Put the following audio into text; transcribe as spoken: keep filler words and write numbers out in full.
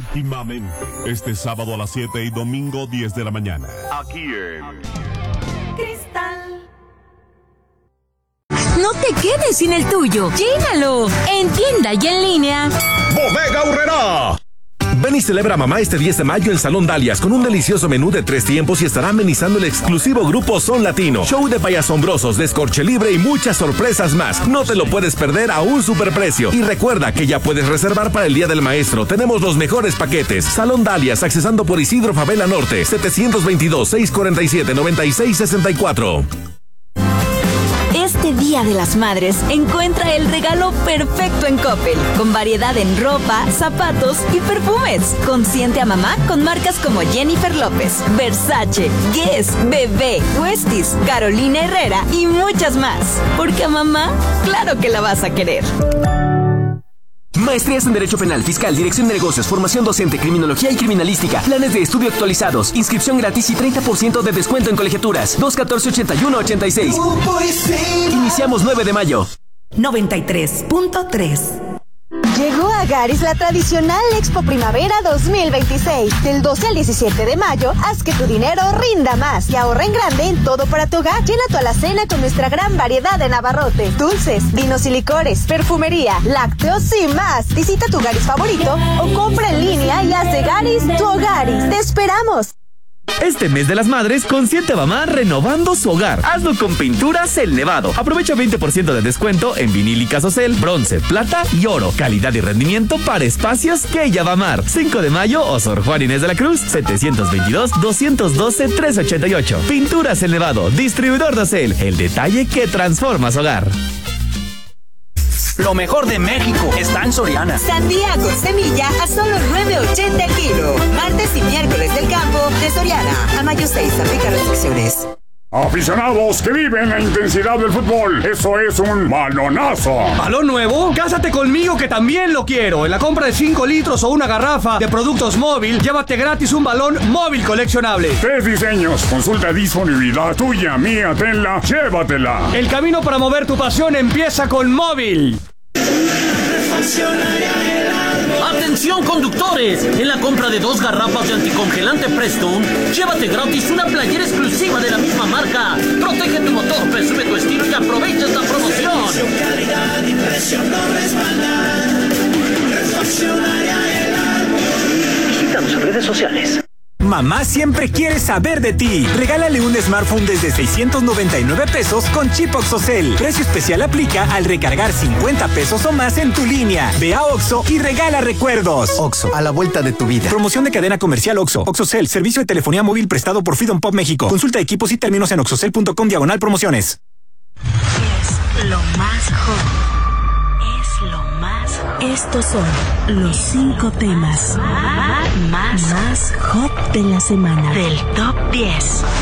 íntimamente. Este sábado a las siete y domingo diez de la mañana. Aquí en Cristal. No te quedes sin el tuyo. Llénalo en tienda y en línea. Bodega Aurrerá. Ven y celebra a mamá este diez de mayo en Salón Dalias con un delicioso menú de tres tiempos y estará amenizando el exclusivo grupo Son Latino, show de payasombrosos, descorche libre y muchas sorpresas más. No te lo puedes perder a un superprecio. Y recuerda que ya puedes reservar para el Día del Maestro. Tenemos los mejores paquetes. Salón Dalias, accesando por Isidro Favela Norte, setecientos veintidós, seiscientos cuarenta y siete, noventa y seis sesenta y cuatro. Este Día de las Madres, encuentra el regalo perfecto en Coppel, con variedad en ropa, zapatos y perfumes. Consiente a mamá con marcas como Jennifer López, Versace, Guess, Bebé, Westies, Carolina Herrera y muchas más. Porque a mamá, claro que la vas a querer. Maestrías en Derecho Penal, Fiscal, Dirección de Negocios, Formación Docente, Criminología y Criminalística. Planes de estudio actualizados. Inscripción gratis y treinta por ciento de descuento en colegiaturas. dos catorce ochenta y uno ochenta y seis. Iniciamos nueve de mayo. noventa y tres punto tres. Llegó a Garis la tradicional Expo Primavera dos mil veintiséis. Del doce al diecisiete de mayo, haz que tu dinero rinda más y ahorra en grande en todo para tu hogar. Llena tu alacena con nuestra gran variedad de abarrotes, dulces, vinos y licores, perfumería, lácteos y más. Visita tu Garis favorito o compra en línea y haz de Garis tu Hogaris. ¡Te esperamos! Este mes de las madres, consiente a mamá renovando su hogar. Hazlo con Pinturas El Nevado. Aprovecha veinte por ciento de descuento en vinílicas Ocel, bronce, plata y oro. Calidad y rendimiento para espacios que ella va a amar. cinco de mayo, o Sor Juan Inés de la Cruz, setecientos veintidós, doscientos doce, trescientos ochenta y ocho. Pinturas El Nevado, distribuidor de Ocel. El detalle que transforma su hogar. Lo mejor de México está en Soriana. Sandía con semilla a solo nueve ochenta el kilo. Martes y miércoles del campo de Soriana. A mayo seis, aplica restricciones. Aficionados que viven la intensidad del fútbol, eso es un balonazo. ¿Balón nuevo? Cásate conmigo que también lo quiero. En la compra de cinco litros o una garrafa de productos móvil, llévate gratis un balón móvil coleccionable. Tres diseños, consulta disponibilidad tuya, mía, tenla, llévatela. El camino para mover tu pasión empieza con móvil. Atención conductores, en la compra de dos garrafas de anticongelante Preston, llévate gratis una playera exclusiva de la misma marca. Protege tu motor, presume tu estilo y aprovecha esta promoción. Calidad, impresión, no respaldar. Refaccionaria El Árbol. Visítanos en redes sociales. Mamá siempre quiere saber de ti. Regálale un smartphone desde seiscientos noventa y nueve pesos con chip Oxocel. Precio especial aplica al recargar cincuenta pesos o más en tu línea. Ve a Oxxo y regala recuerdos. Oxxo, a la vuelta de tu vida. Promoción de cadena comercial Oxxo. Oxocel, servicio de telefonía móvil prestado por Freedom Pop México. Consulta equipos y términos en oxocel punto com diagonal promociones. Es lo más hot. Es lo más hot. Estos son los cinco temas más, más hot de la semana. Del top diez.